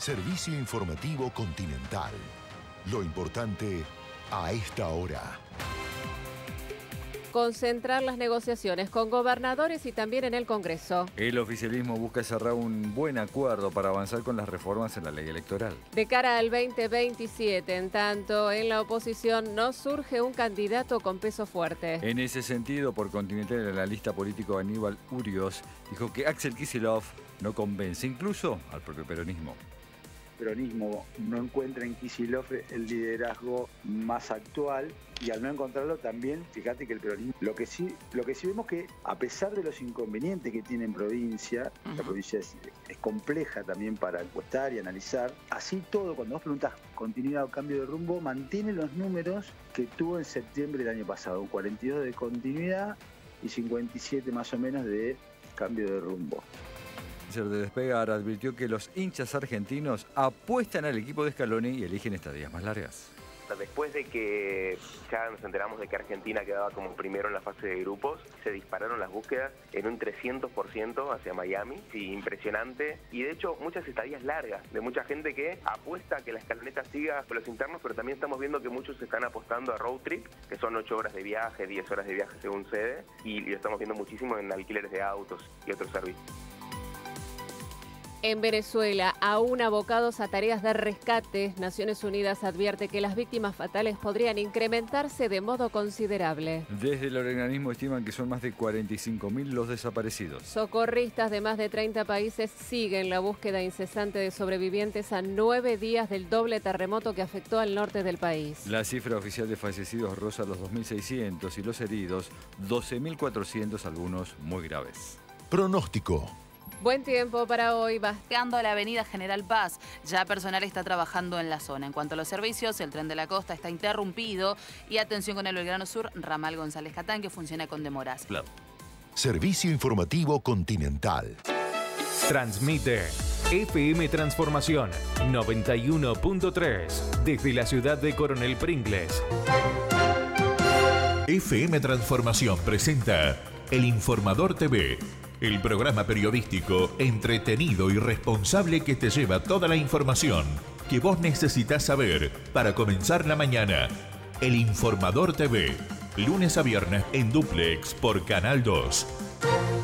Servicio informativo Continental. Lo importante a esta hora. Concentrar las negociaciones con gobernadores y también en el Congreso. El oficialismo busca cerrar un buen acuerdo para avanzar con las reformas en la ley electoral. De cara al 2027, en tanto, en la oposición no surge un candidato con peso fuerte. En ese sentido, por Continental, el analista político Aníbal Urios dijo que Axel Kicillof no convence incluso al propio peronismo. El peronismo no encuentra en Kicillof el liderazgo más actual y al no encontrarlo también, fíjate que el peronismo, lo que sí vemos que a pesar de los inconvenientes que tiene en provincia, la provincia es compleja también para encuestar y analizar, así todo, cuando vos preguntas continuidad o cambio de rumbo, mantiene los números que tuvo en septiembre del año pasado, un 42 de continuidad y 57 más o menos de cambio de rumbo. De Despegar advirtió que los hinchas argentinos apuestan al equipo de Scaloni y eligen estadías más largas. Después de que ya nos enteramos de que Argentina quedaba como primero en la fase de grupos, se dispararon las búsquedas en un 300% hacia Miami, sí, impresionante, y de hecho muchas estadías largas, de mucha gente que apuesta a que la escaloneta siga por los internos, pero también estamos viendo que muchos están apostando a road trip, que son 8 horas de viaje, 10 horas de viaje según sede, y lo estamos viendo muchísimo en alquileres de autos y otros servicios. En Venezuela, aún abocados a tareas de rescate, Naciones Unidas advierte que las víctimas fatales podrían incrementarse de modo considerable. Desde el organismo estiman que son más de 45.000 los desaparecidos. Socorristas de más de 30 países siguen la búsqueda incesante de sobrevivientes a 9 días del doble terremoto que afectó al norte del país. La cifra oficial de fallecidos roza los 2.600 y los heridos 12.400, algunos muy graves. Pronóstico. Buen tiempo para hoy. Basteando la avenida General Paz, ya personal está trabajando en la zona. En cuanto a los servicios, el tren de la costa está interrumpido y atención con el Belgrano Sur, ramal González Catán, que funciona con demoras. Claro. Servicio informativo Continental. Transmite FM Transformación 91.3 desde la ciudad de Coronel Pringles. FM Transformación presenta El Informador TV. El programa periodístico, entretenido y responsable que te lleva toda la información que vos necesitas saber para comenzar la mañana. El Informador TV, lunes a viernes en duplex por Canal 2.